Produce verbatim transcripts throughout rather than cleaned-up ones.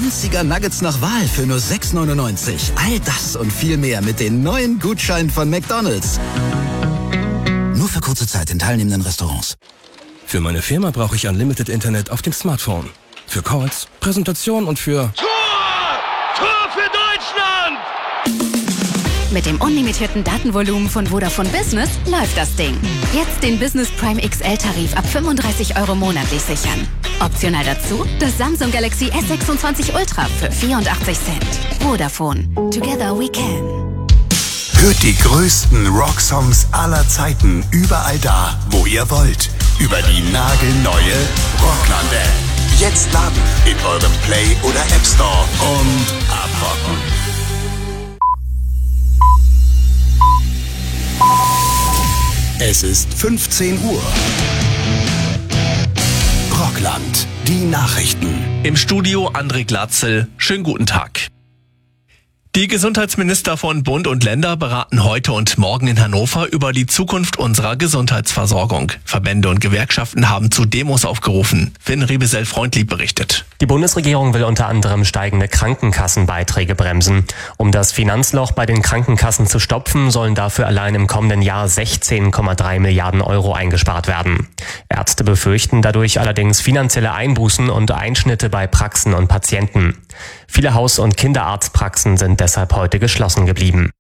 winziger Nuggets nach Wahl für nur sechs neunundneunzig. All das und viel mehr mit den neuen Gutscheinen von McDonald's. Nur für kurze Zeit in teilnehmenden Restaurants. Für meine Firma brauche ich Unlimited Internet auf dem Smartphone. Für Calls, Präsentation und für... Tor! Tor für Deutschland! Mit dem unlimitierten Datenvolumen von Vodafone Business läuft das Ding. Jetzt den Business Prime X L-Tarif ab fünfunddreißig Euro monatlich sichern. Optional dazu das Samsung Galaxy S sechsundzwanzig Ultra für vierundachtzig Cent. Vodafone. Together we can. Hört die größten Rocksongs aller Zeiten überall da, wo ihr wollt. Über die nagelneue Rocklande. Jetzt laden in eurem Play- oder App Store und abrocken. Es ist fünfzehn Uhr. Rockland, die Nachrichten. Im Studio André Glatzel. Schönen guten Tag. Die Gesundheitsminister von Bund und Länder beraten heute und morgen in Hannover über die Zukunft unserer Gesundheitsversorgung. Verbände und Gewerkschaften haben zu Demos aufgerufen. Finn Riebesell-Freundlieb berichtet. Die Bundesregierung will unter anderem steigende Krankenkassenbeiträge bremsen. Um das Finanzloch bei den Krankenkassen zu stopfen, sollen dafür allein im kommenden Jahr sechzehn Komma drei Milliarden Euro eingespart werden. Ärzte befürchten dadurch allerdings finanzielle Einbußen und Einschnitte bei Praxen und Patienten. Viele Haus- und Kinderarztpraxen sind deshalb heute geschlossen geblieben.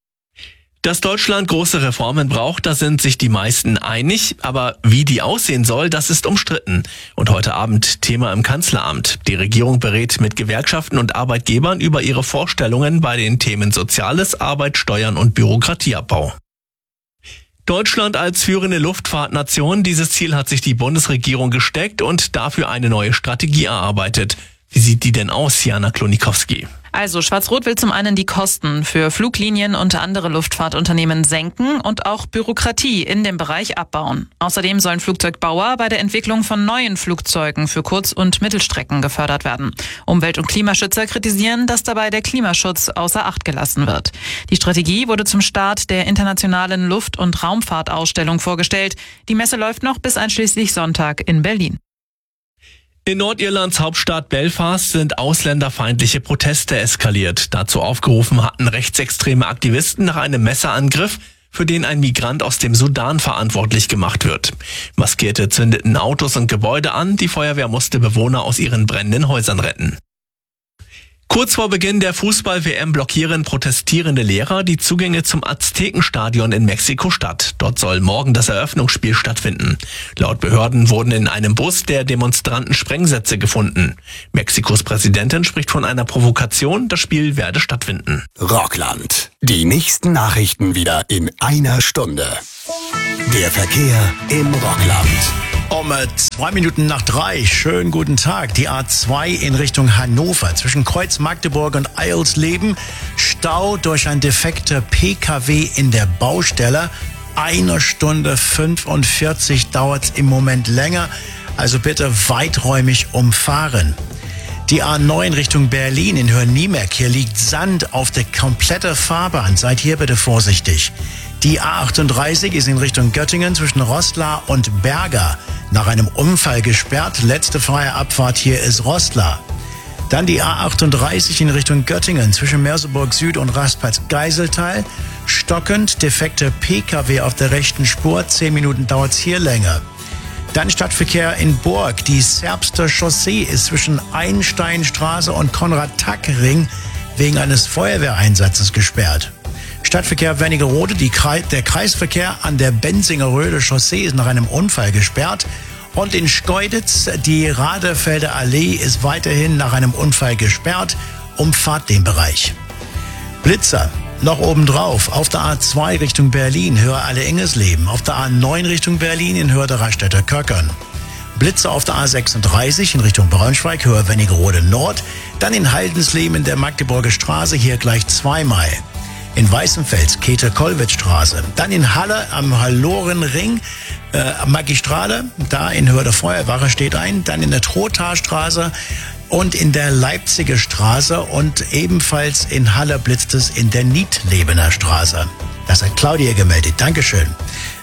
Dass Deutschland große Reformen braucht, da sind sich die meisten einig. Aber wie die aussehen soll, das ist umstritten. Und heute Abend Thema im Kanzleramt. Die Regierung berät mit Gewerkschaften und Arbeitgebern über ihre Vorstellungen bei den Themen Soziales, Arbeit, Steuern und Bürokratieabbau. Deutschland als führende Luftfahrtnation, dieses Ziel hat sich die Bundesregierung gesteckt und dafür eine neue Strategie erarbeitet. Wie sieht die denn aus, Jana Klonikowski? Also Schwarz-Rot will zum einen die Kosten für Fluglinien und andere Luftfahrtunternehmen senken und auch Bürokratie in dem Bereich abbauen. Außerdem sollen Flugzeugbauer bei der Entwicklung von neuen Flugzeugen für Kurz- und Mittelstrecken gefördert werden. Umwelt- und Klimaschützer kritisieren, dass dabei der Klimaschutz außer Acht gelassen wird. Die Strategie wurde zum Start der internationalen Luft- und Raumfahrtausstellung vorgestellt. Die Messe läuft noch bis einschließlich Sonntag in Berlin. In Nordirlands Hauptstadt Belfast sind ausländerfeindliche Proteste eskaliert. Dazu aufgerufen hatten rechtsextreme Aktivisten nach einem Messerangriff, für den ein Migrant aus dem Sudan verantwortlich gemacht wird. Maskierte zündeten Autos und Gebäude an, die Feuerwehr musste Bewohner aus ihren brennenden Häusern retten. Kurz vor Beginn der Fußball-W M blockieren protestierende Lehrer die Zugänge zum Aztekenstadion in Mexiko-Stadt. Dort soll morgen das Eröffnungsspiel stattfinden. Laut Behörden wurden in einem Bus der Demonstranten Sprengsätze gefunden. Mexikos Präsidentin spricht von einer Provokation, das Spiel werde stattfinden. Rockland, die nächsten Nachrichten wieder in einer Stunde. Der Verkehr im Rockland. Um äh, zwei Minuten nach drei, schönen guten Tag. Die A zwei in Richtung Hannover zwischen Kreuz Magdeburg und Eilsleben. Stau durch ein defekter P K W in der Baustelle. Eine Stunde fünfundvierzig dauert es im Moment länger. Also bitte weiträumig umfahren. Die A neun Richtung Berlin in Hörniemek. Hier liegt Sand auf der kompletten Fahrbahn. Seid hier bitte vorsichtig. Die A achtunddreißig ist in Richtung Göttingen zwischen Rostlar und Berger nach einem Unfall gesperrt. Letzte freie Abfahrt hier ist Rostlar. Dann die A achtunddreißig in Richtung Göttingen zwischen Merseburg Süd und Rastplatz-Geiseltal. Stockend, defekter P K W auf der rechten Spur. Zehn Minuten dauert es hier länger. Dann Stadtverkehr in Burg. Die Serbster Chaussee ist zwischen Einsteinstraße und Konrad-Tack-Ring wegen eines Feuerwehreinsatzes gesperrt. Stadtverkehr Wernigerode, die Kreis, der Kreisverkehr an der Benzingeröde Chaussee ist nach einem Unfall gesperrt. Und in Schkeuditz, die Radefelder Allee ist weiterhin nach einem Unfall gesperrt. Umfahrt den Bereich. Blitzer, noch obendrauf, auf der A zwei Richtung Berlin, Höhe Alle-Ingesleben. Auf der A neun Richtung Berlin in Höhe der Raststätter Köckern. Blitzer auf der A sechsunddreißig in Richtung Braunschweig, Höhe Wernigerode Nord. Dann in Haldensleben in der Magdeburger Straße, hier gleich zweimal. In Weißenfels, Käthe-Kollwitz-Straße. Dann in Halle am Hallorenring, äh, Magistrale, da in Höhe der Feuerwache steht ein. Dann in der Trothaarstraße und in der Leipziger Straße und ebenfalls in Halle blitzt es in der Niedlebener Straße. Das hat Claudia gemeldet. Dankeschön.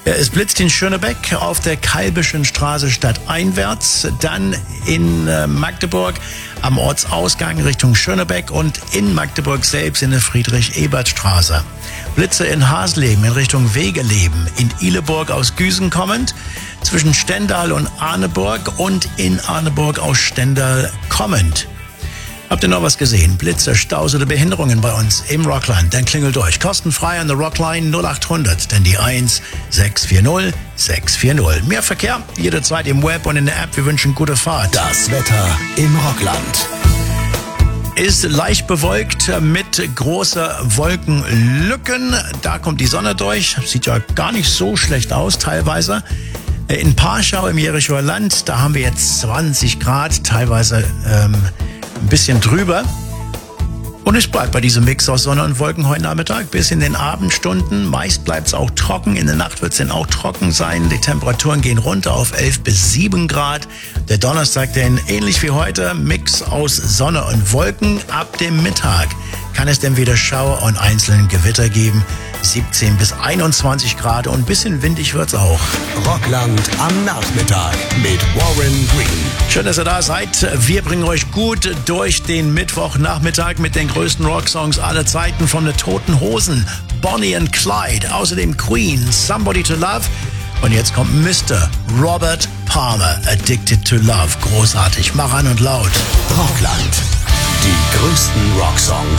Es blitzt in Schönebeck auf der Kalbischen Straße stadteinwärts, dann in Magdeburg am Ortsausgang Richtung Schönebeck und in Magdeburg selbst in der Friedrich-Ebert-Straße. Blitze in Hasleben in Richtung Wegeleben, in Ihleburg aus Güsen kommend, zwischen Stendal und Arneburg und in Arneburg aus Stendal kommend. Habt ihr noch was gesehen? Blitze, Staus oder Behinderungen bei uns im Rockland? Dann klingelt durch. Kostenfrei an der Rockline null acht hundert, denn die eins sechs vier null sechs vier null. Mehr Verkehr jederzeit im Web und in der App. Wir wünschen gute Fahrt. Das Wetter im Rockland. Ist leicht bewölkt mit großer Wolkenlücken. Da kommt die Sonne durch. Sieht ja gar nicht so schlecht aus teilweise. In Parschau im Jerichower Land, da haben wir jetzt zwanzig Grad, teilweise ähm, ein bisschen drüber. Und es bleibt bei diesem Mix aus Sonne und Wolken heute Nachmittag bis in den Abendstunden. Meist bleibt es auch trocken. In der Nacht wird es dann auch trocken sein. Die Temperaturen gehen runter auf elf bis sieben Grad. Der Donnerstag denn ähnlich wie heute, Mix aus Sonne und Wolken. Ab dem Mittag kann es dann wieder Schauer und einzelnen Gewitter geben. siebzehn bis einundzwanzig Grad und ein bisschen windig wird's auch. Rockland am Nachmittag mit Warren Green. Schön, dass ihr da seid. Wir bringen euch gut durch den Mittwochnachmittag mit den größten Rocksongs aller Zeiten von den Toten Hosen, Bonnie and Clyde, außerdem Queen, Somebody to Love. Und jetzt kommt Mister Robert Palmer, Addicted to Love. Großartig, mach an und laut. Rockland, die größten Rocksongs